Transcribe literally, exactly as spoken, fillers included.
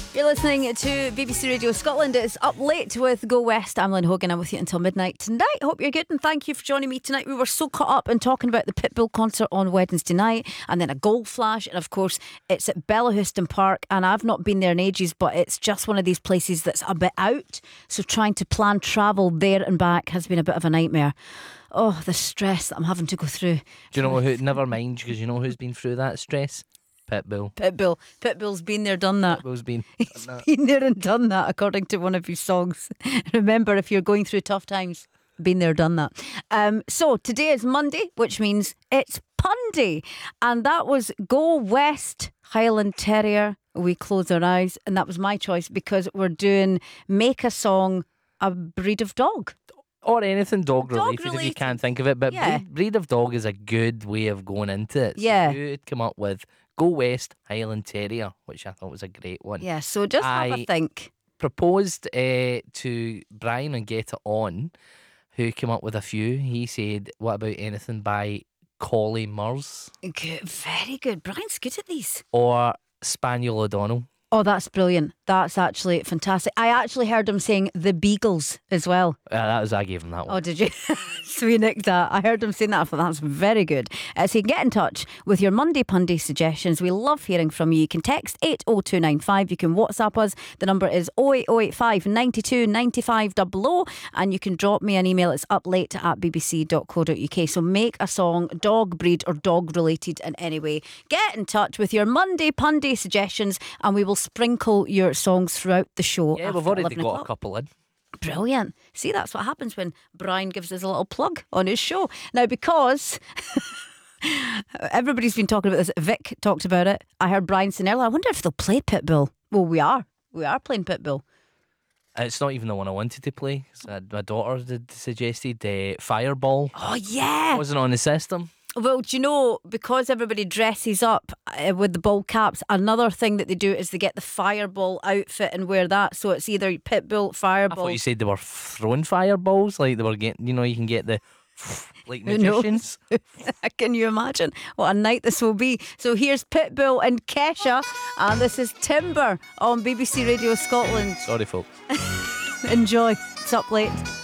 You're listening to B B C Radio Scotland. It's Up Late with Go West. I'm Lynn Hogan. I'm with you until midnight tonight. Hope you're good and thank you for joining me tonight. We were so caught up in talking about the Pitbull concert on Wednesday night and then a goal flash. And of course, it's at Bellahouston Park. And I've not been there in ages, but it's just one of these places that's a bit out. So trying to plan travel there and back has been a bit of a nightmare. Oh, the stress that I'm having to go through. Do you know who? Never mind, because you know who's been through that stress? Pitbull. Pitbull. Pitbull's been there, done that. Pitbull's been He's done that. been there and done that, according to one of his songs. Remember, if you're going through tough times, been there, done that. Um, so today is Monday, which means it's Punday, and that was Go West Highland Terrier. We close our eyes, and that was my choice because we're doing Make a Song a Breed of Dog. Or anything dog Dog related, if you related. can't think of it. But Yeah. breed, breed of dog is a good way of going into it. So Yeah. you had come up with Go West Highland Terrier, which I thought was a great one. Yeah, so just have I- a think. Proposed uh, to Brian and Get It On, who came up with a few. He said, what about anything by Collie Murs Good, very good. Brian's good at these. or Spaniel O'Donnell? Oh, that's brilliant. That's actually fantastic. I actually heard him saying the Beagles as well. Uh, that was I gave him that one. Oh, did you? So we nicked that. I heard him saying that. I thought that's very good. Uh, so you can get in touch with your Monday Punday suggestions. We love hearing from you. You can text eight oh two nine five. You can WhatsApp us. The number is oh eight oh eight five nine two nine five double oh. And you can drop me an email. It's uplate at b b c dot co dot u k. So make a song, dog breed or dog related in any way. Get in touch with your Monday Punday suggestions and we will sprinkle your songs throughout the show. Yeah, we've after already eleven got o'clock. a couple in. Brilliant. See, that's what happens when Brian gives us a little plug on his show. Now, because everybody's been talking about this, Vic talked about it. I heard Brian saying earlier, I wonder if they'll play Pitbull. Well, we are. We are playing Pitbull. It's not even the one I wanted to play. So my daughter had suggested uh, Fireball. Oh, yeah. Wasn't on the system. Well, do you know, because everybody dresses up uh, with the ball caps, another thing that they do is they get the Fireball outfit and wear that. So it's either Pitbull, I Fireball. thought you said they were throwing fireballs, like they were getting, you know, you can get the like Who knows? magicians. Can you imagine what a night this will be? So here's Pitbull and Kesha, and this is Timber on B B C Radio Scotland. Sorry, folks. Enjoy. It's Up Late.